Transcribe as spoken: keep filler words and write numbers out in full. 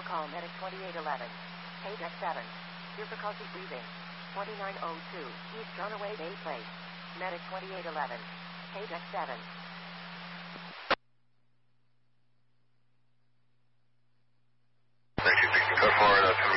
Vehicle call Medic twenty-eight eleven. Page X seven. Difficulty breathing. twenty-nine oh two. East Runaway Bay Place. Medic twenty-eight eleven. Page X seven. Thank you. Code four,